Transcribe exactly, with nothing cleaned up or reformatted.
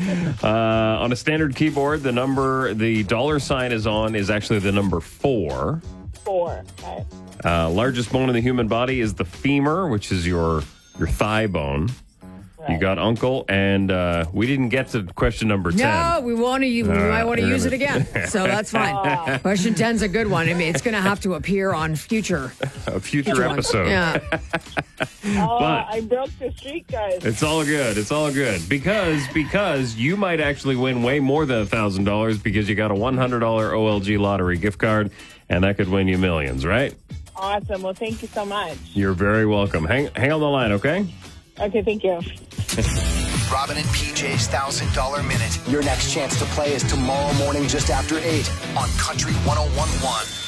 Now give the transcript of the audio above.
Uh, on a standard keyboard, the number the dollar sign is on is actually the number four. Four. Okay. Uh, largest bone in the human body is the femur, which is your your thigh bone. Right. You got uncle, and uh, we didn't get to question number ten. No, we want to. We Uh, might want to you're use it gonna- again, so that's fine. Question ten's a good one. I mean, it's going to have to appear on future. A future future ones. episode. Yeah. Oh, But- I broke the streak, guys. It's all good. It's all good because because you might actually win way more than a thousand dollars because you got a one hundred dollar O L G lottery gift card, and that could win you millions, right? Awesome. Well, thank you so much. You're very welcome. Hang hang on the line, okay? Okay, thank you. Robin and P J's one thousand dollar Minute. Your next chance to play is tomorrow morning just after eight on Country one oh one point one.